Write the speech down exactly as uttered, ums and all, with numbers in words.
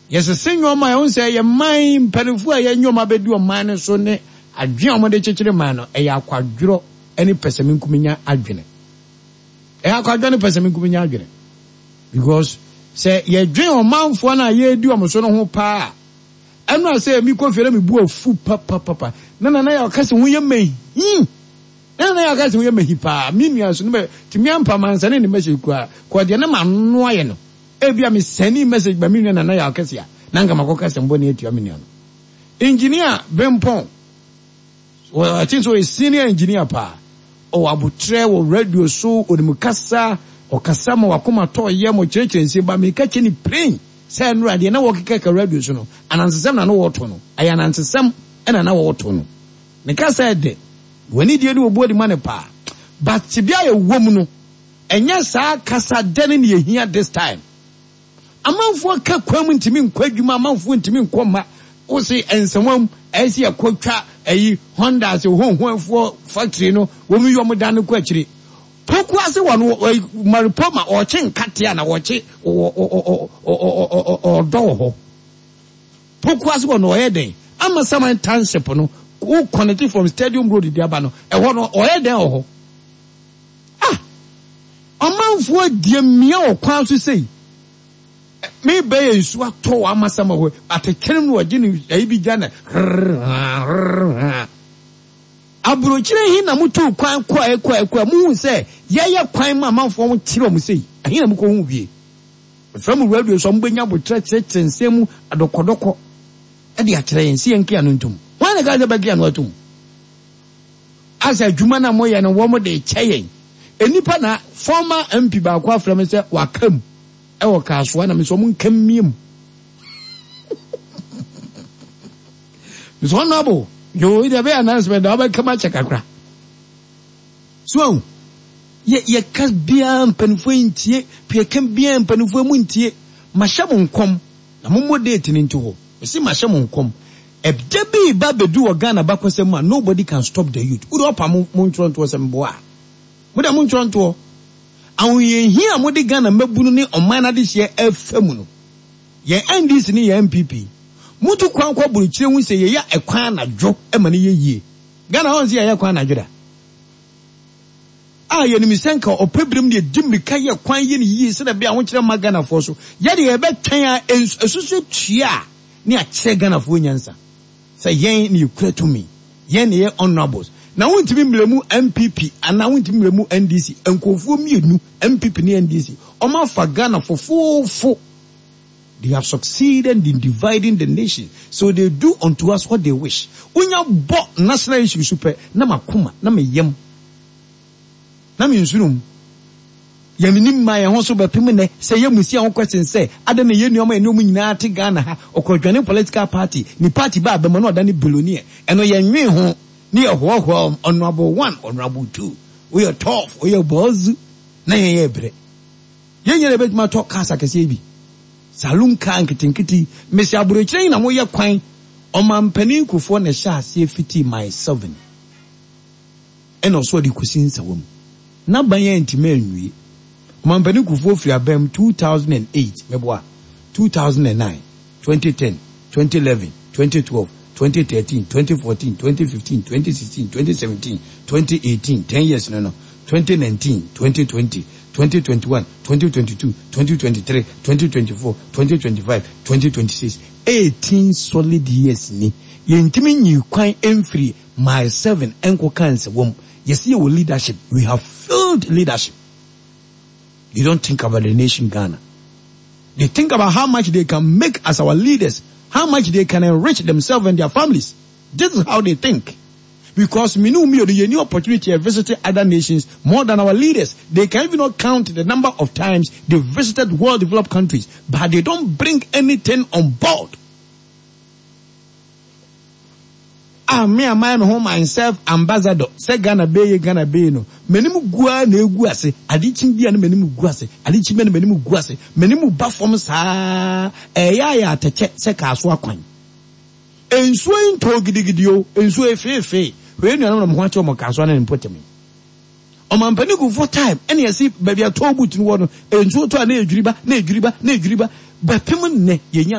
Yes, a single my own say a mine penfu a nyoma bedu o man so ne adwen o de chechire man no e ya kwadworo any person nkuminya adwene e ya kwadworo any person nkuminya adwene because say ye dwen o manfo na ye di o so no ho pa enu say mi ko fere mi bu afu papa papa na na na ya kase hu ye mai hmm na na ya kase hu ye mai pa mi nua so no be timi ampa mansa ne ne message kwa kwa de na ma no aye no ebia me send message ba mi nua na ya kase ya na nga makokase mbo ne etua mi nua no engineer Bempon well I think so a senior engineer pa o abutre wo radio so onimukasa o kasa ma wakoma to ye mo cherechense ba me ka cheni plain say no ade na wo keka radio so no anansesem na no wo to no aya anansesem na na wo to no me ka say de wani die ni obo di mane pa but bia ye wom no enya saa kasa de ne ye hia this time amanfo ka kwam ntimi nkwadwuma amanfo ntimi nkoma o se ensemam esi akotwa ayi Honda se honhonfo factory no wo mi yom dan ko akire poku ase wono maripoma o chen katia na wo che o o o o do ho poku ase wono o yeden ama saman township no wo connect from Stadium Road di aba no e ho no o yeden o ho ah amanfo die mia o kwan so sei me be ensu ato amasama ho atekerem no wagye ni ayi bi gana abrochire hi na mutu kwan kwa kwa kwa mu se yeye kwan ma manfo mo kire mo sei ahi na mu ko hu wie from radio so mbenya botre tensemu adokodoko e de akire ensi enke anu ntum wan ga za bagi anu atum asa adwuma na mo ye no wo mo de kyeye enipa na former M P ba kwa aframe se wakam e wo kaso na me so mun kammiem so nabo yo ide be announcement da ba kama chakakra so ye ye kas bia mpanfo ntie pie kan bia mpanfo mu ntie mahya nkom na mommo date ni nto ho esi mahya nkom e de bi ba bedu o Ghana ba kwasem a nobody can stop the youth uri opa mo ntronto sembo a mo da mo ntronto awon ye hia mo de Ghana mabunu ni oman na de hye afam no ye N D C ni ye M P P mutu kwan kwa buruchire hu se ye ya ekwan na dwo e mane ye yie Ghana hon se ye ekwan na dwoda ah ye ni misenka opebrim de dimrika ye kwan ye ni yie se da bia ho kire magana fo so ye de ye betwen a esusu tua ni a kire Ghana fo nyansa se yen ni kratumi yen ye honorables na wontimi mlemu M P P ana wontimi mlemu N D C enkofuo mienu M P P ni N D C o ma fa Ghana fo fo fo. They have succeeded in dividing the nation, so they do unto us what they wish. Unya bo national issue super na makuma na me yem na me nsurum yaminim ma ye ho so bepem ne se ye musia ho question say ada na ye nuoma ene omu nyina ate Ghana ha okodwane political party ni party ba be mo na oda ni billionaire eno ye nwe ho ni ye ho ho honorable one honorable two we are tough we are boss na ye ye bre ye nyere bet ma talk kasa kese bi salon kan kitinkiti mesi abrochire na mo ye kwan o mampani kufo na sha ase fiti my seven eno so di kusinsa wom na banya ntime anwie o mampani kufo firi abam two thousand eight meboa two thousand nine twenty ten twenty eleven twenty twelve twenty thirteen twenty fourteen twenty fifteen twenty sixteen twenty seventeen twenty eighteen ten years no no twenty nineteen twenty twenty twenty twenty-one, twenty twenty-two, twenty twenty-three, twenty twenty-four, twenty twenty-five, twenty twenty-six, eighteen solid years ni. Yentimi nyi kwan emfiri my seven enko kanse wom. Yes, your leadership. We have failed leadership. They don't think about the nation Ghana. They think about how much they can make as our leaders, how much they can enrich themselves and their families. This is how they think. Because we know me or the new opportunity of visiting other nations more than our leaders. They can even not count the number of times they visited well-developed countries, but they don't bring anything on board. Ah, me and my home myself ambassador. Say Ghana Bay, Ghana Bay no. Menimu gua ne gua se. Adi chimbi ane menimu gua se. Adi chimbi ane menimu gua se. Menimu bafom sa. Eya ya teche se kaswa kwan. Ensuo into gidigidio. Ensuo efe efe. When you know what you're going to put me. On my panic for time, and you see, baby, I told you to one, and so to a ne driba, ne driba, ne driba, but Pimon ne,